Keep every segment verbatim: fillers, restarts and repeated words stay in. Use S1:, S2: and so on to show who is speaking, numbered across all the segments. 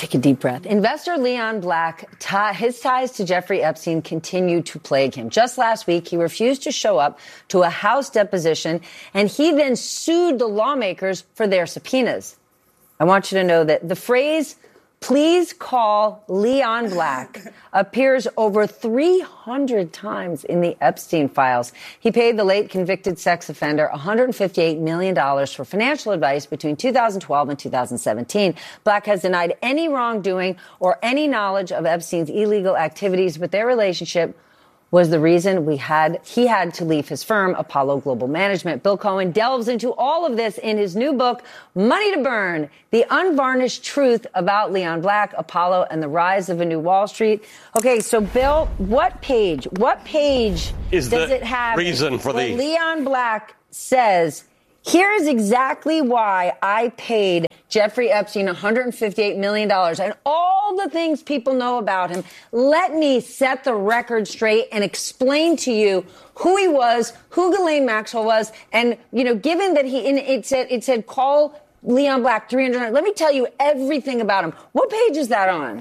S1: Take a deep breath. Investor Leon Black, t- his ties to Jeffrey Epstein continue to plague him. Just last week, he refused to show up to a House deposition, and he then sued the lawmakers for their subpoenas. I want you to know that the phrase, "please call Leon Black," appears over three hundred times in the Epstein files. He paid the late convicted sex offender one hundred fifty-eight million dollars for financial advice between two thousand twelve and two thousand seventeen. Black has denied any wrongdoing or any knowledge of Epstein's illegal activities, but their relationship was the reason we had he had to leave his firm, Apollo Global Management. Bill Cohen delves into all of this in his new book, Money to Burn, The Unvarnished Truth About Leon Black, Apollo, and the Rise of a New Wall Street. Okay, so Bill, what page, what page
S2: is
S1: does
S2: the
S1: it have
S2: reason for
S1: where
S2: the
S1: Leon Black says, here is exactly why I paid Jeffrey Epstein one hundred fifty-eight million dollars and all the things people know about him. Let me set the record straight and explain to you who he was, who Ghislaine Maxwell was. And, you know, given that he, and it said, it said, call Leon Black three hundred. Let me tell you everything about him. What page is that on?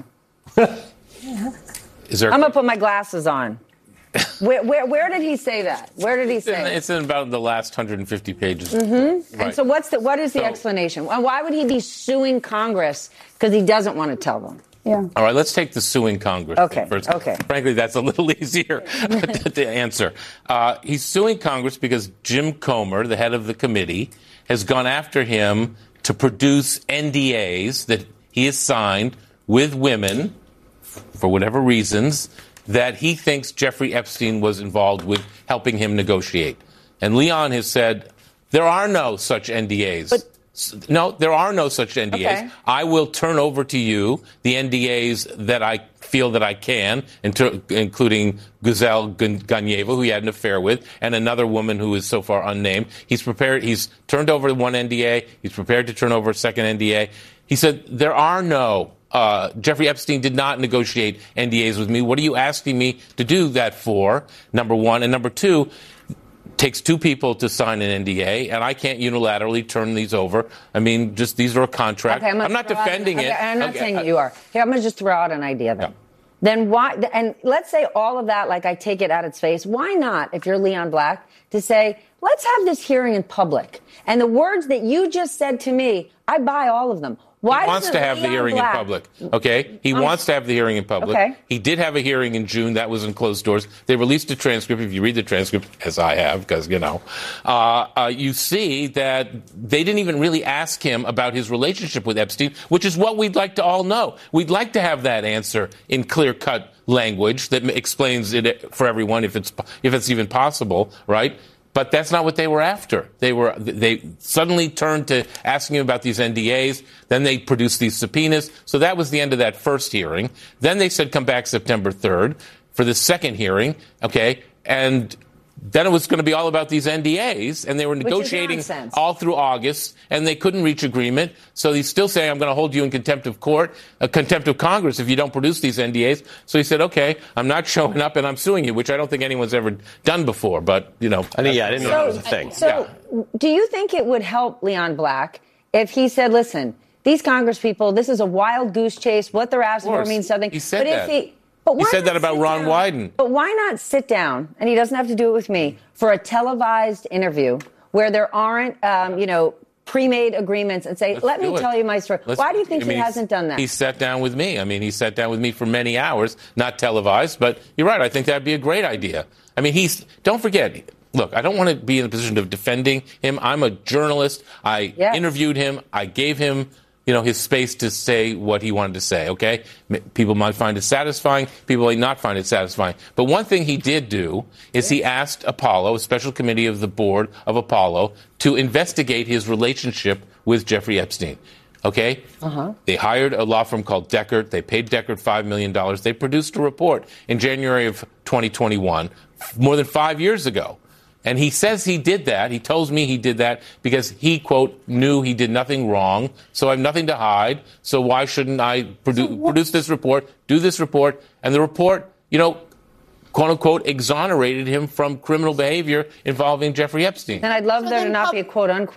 S3: Is there?
S1: I'm going to put my glasses on. Where, where where did he say that? Where did he
S3: It's
S1: say
S3: in,
S1: it?
S3: it's in about the last one hundred fifty pages.
S1: Mm-hmm.
S3: Right.
S1: And so what's the what is the
S3: So-
S1: explanation? And why would he be suing Congress? Because he doesn't want to tell them. Yeah.
S3: All right, let's take the suing Congress
S1: Okay,
S3: thing first.
S1: okay.
S3: Frankly, that's a little easier to answer. Uh, he's suing Congress because Jim Comer, the head of the committee, has gone after him to produce N D As that he has signed with women, for whatever reasons, that he thinks Jeffrey Epstein was involved with helping him negotiate. And Leon has said, there are no such N D As.
S1: But-
S3: No, there are no such N D As.
S1: Okay.
S3: I will turn over to you the N D As that I feel that I can, inter- including Guzelle Ganyeva, who he had an affair with, and another woman who is so far unnamed. He's prepared. He's turned over one N D A. He's prepared to turn over a second N D A. He said, there are no Uh, Jeffrey Epstein did not negotiate N D As with me. What are you asking me to do that for? Number one. And number two, takes two people to sign an N D A, and I can't unilaterally turn these over. I mean, just these are a contract.
S1: Okay, I'm,
S3: I'm not defending
S1: out,
S3: it.
S1: Okay, I'm not
S3: okay,
S1: saying
S3: uh,
S1: that you are. Here, I'm going to just throw out an idea then.
S3: Yeah.
S1: Then why, and let's say all of that, like I take it at its face. Why not, if you're Leon Black, to say, let's have this hearing in public. And the words that you just said to me, I buy all of them. Why
S3: He wants
S1: doesn't
S3: to have the
S1: Leon
S3: hearing
S1: Black-
S3: in public, okay? He
S1: Um,
S3: wants to have the hearing in public.
S1: Okay.
S3: He did have a hearing in June. That was in closed doors. They released a transcript. If you read the transcript, as I have, because, you know, uh, uh, you see that they didn't even really ask him about his relationship with Epstein, which is what we'd like to all know. We'd like to have that answer in clear-cut language that explains it for everyone, if it's if it's even possible, right? But that's not what they were after. They were they suddenly turned to asking him about these N D As. Then they produced these subpoenas. So that was the end of that first hearing. Then they said come back September third for the second hearing. Okay, and then it was going to be all about these N D As, and they were negotiating all through August, and they couldn't reach agreement. So he's still saying, I'm going to hold you in contempt of court, uh, contempt of Congress if you don't produce these N D As. So he said, okay, I'm not showing up and I'm suing you, which I don't think anyone's ever done before. But, you know.
S2: I mean, yeah, I didn't know
S1: So-
S2: that was a thing.
S1: So,
S2: yeah.
S1: do you think it would help Leon Black if he said, listen, these Congress people, this is a wild goose chase. What they're asking for
S3: course.
S1: means something.
S3: He said
S1: but
S3: that.
S1: If he, but
S3: He
S1: why
S3: said that
S1: not
S3: about
S1: sit
S3: Ron
S1: down?
S3: Wyden.
S1: But why not sit down, and he doesn't have to do it with me, for a televised interview where there aren't, um, you know, pre-made agreements and say,
S3: Let's
S1: let me
S3: do it.
S1: tell you my story.
S3: Let's-
S1: Why do you think
S3: I mean,
S1: he hasn't done that?
S3: He sat down with me. I mean, he sat down with me for many hours, not televised, but you're right. I think that'd be a great idea. I mean, he's, don't forget, look, I don't want to be in a position of defending him. I'm a journalist. I
S1: Yes.
S3: interviewed him. I gave him, you know, his space to say what he wanted to say, okay? M- People might find it satisfying. People might not find it satisfying. But one thing he did do is he asked Apollo, a special committee of the board of Apollo, to investigate his relationship with Jeffrey Epstein. Okay? Uh-huh. They hired a law firm called Deckert. They paid Deckert five million dollars. They produced a report in January of twenty twenty-one, more than five years ago. And he says he did that. He tells me he did that because he, quote, knew he did nothing wrong. So I have nothing to hide. So why shouldn't I produ- so produce this report, do this report? And the report, you know, quote unquote, exonerated him from criminal behavior involving Jeffrey Epstein.
S1: And I'd love
S4: So
S1: there to
S4: then
S1: not
S4: pub-
S1: be a quote unquote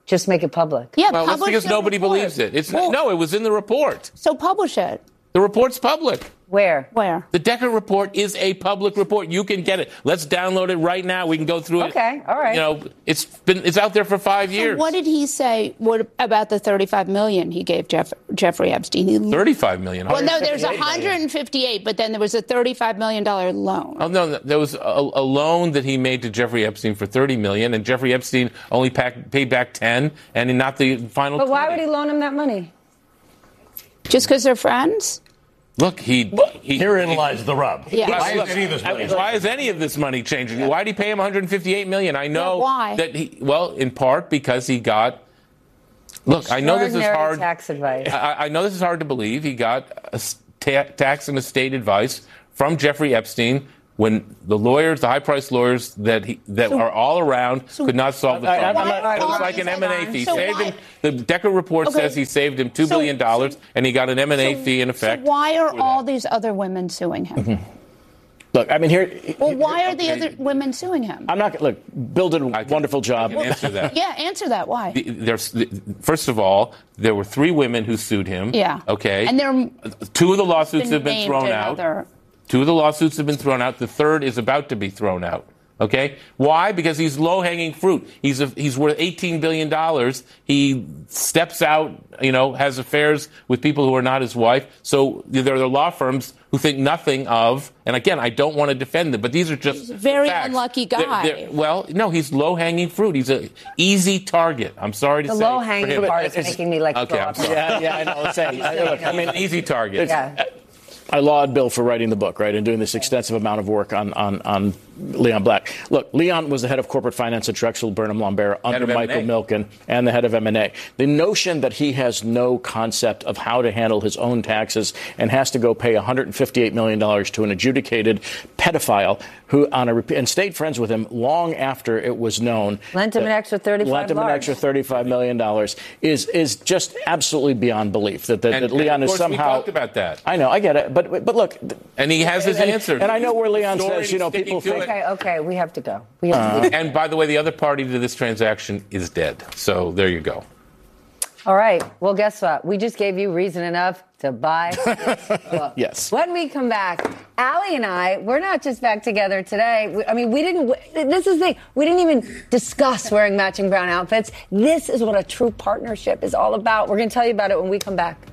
S1: Just make it public.
S2: Yeah,
S3: Well, that's
S2: publish
S3: because
S2: the
S3: nobody
S2: report.
S3: believes it. It's
S2: Well,
S3: no, it was in the report.
S2: So publish it.
S3: The report's public.
S1: Where?
S2: Where?
S3: The Decker report is a public report. You can get it. Let's download it right now. We can go through it.
S1: Okay, all right.
S3: You know, it's been it's out there for five years.
S2: So what did he say what, about the thirty-five million dollars he gave Jeff, Jeffrey Epstein? He,
S3: thirty-five million dollars.
S2: well, no, there's one hundred fifty-eight, but then there was a thirty-five million dollars loan.
S3: Oh no, there was a, a loan that he made to Jeffrey Epstein for thirty million dollars, and Jeffrey Epstein only pack, paid back ten, and not the final.
S1: But why
S3: twenty.
S1: would he loan him that money?
S2: Just because they're friends?
S3: Look, he, he
S4: Herein
S3: he,
S4: lies the rub.
S2: Yeah.
S4: Why
S3: Look,
S4: is any of this money?
S3: why is any of this money changing? Why did he pay him one hundred fifty-eight million dollars? I know
S2: Yeah, why?
S3: that he. Well, in part because he got. Look, I know this is
S1: Extraordinary
S3: hard.
S1: tax advice.
S3: I, I know this is hard to believe. He got a ta- tax and estate advice from Jeffrey Epstein when the lawyers, the high-priced lawyers that he, that
S2: So-
S3: are all around,
S2: so-
S3: could not solve the
S4: I- I'm
S3: problem.
S4: not-
S3: It was
S2: Why-
S3: like an M and A fee.
S2: So
S3: Saved
S2: why-
S3: him. The Decker report
S2: Okay.
S3: says he saved him two
S2: So-
S3: billion dollars,
S2: so-
S3: and he got an M and A
S2: So-
S3: fee in effect.
S2: So why are
S3: for
S2: all
S3: that.
S2: these other women suing him?
S4: Look, I mean, here.
S2: Well, why are the
S3: Okay.
S2: other women suing him?
S4: I'm not. Look, Bill did a
S3: I can-
S4: wonderful job.
S3: I can answer that.
S2: Yeah, answer that. Why?
S3: The- There's, first of all, there were three women who sued him.
S2: Yeah.
S3: Okay.
S2: And they're
S3: two of the lawsuits
S2: been
S3: have been
S2: named
S3: thrown
S2: in
S3: out.
S2: other-
S3: Two of the lawsuits have been thrown out. The third is about to be thrown out. Okay. Why? Because he's low-hanging fruit. He's a, he's worth eighteen billion dollars. He steps out, you know, has affairs with people who are not his wife. So there are law firms who think nothing of. And again, I don't want to defend them, but these are just
S2: He's a very
S3: facts.
S2: unlucky
S3: They're-
S2: guy.
S3: they're- well, no, he's low-hanging fruit. He's an easy target. I'm sorry to
S1: The
S3: say.
S1: low
S3: for
S1: hanging
S3: him.
S1: part is
S4: it's-
S1: making me like
S3: Okay,
S1: throw
S3: I'm
S1: up.
S3: sorry.
S4: Yeah, yeah, I know. Let's say, I, look, I mean,
S3: An easy target.
S1: Yeah.
S4: I laud Bill for writing the book, right, and doing this extensive amount of work on, on, on Leon Black. Look, Leon was the head of corporate finance at Drexel Burnham Lambert under
S3: of M and A.
S4: Michael Milken and the head of M and A. The notion that he has no concept of how to handle his own taxes and has to go pay one hundred fifty-eight million dollars to an adjudicated pedophile who on a and stayed friends with him long after it was known.
S1: Lent him
S4: that-
S1: an extra thirty-five
S4: Lent him an
S1: large.
S4: extra thirty-five million dollars is is just absolutely beyond belief that, that,
S3: And-
S4: that Leon
S3: and of
S4: is
S3: course we
S4: somehow.
S3: talked about that.
S4: I know, I get it, but but look.
S3: And he has his
S4: and,
S3: answer.
S4: And I know where Leon
S3: Story
S4: says, you know,
S3: sticking
S4: people
S3: to
S4: think.
S3: it.
S1: Okay, okay, we have to go. We have to leave.
S3: And by the way, the other party to this transaction is dead. So there you go.
S1: All right. Well, guess what? We just gave you reason enough to buy this book.
S4: Yes.
S1: When we come back, Allie and I, we're not just back together today. We, I mean, we didn't, this is the thing. We didn't even discuss wearing matching brown outfits. This is what a true partnership is all about. We're going to tell you about it when we come back.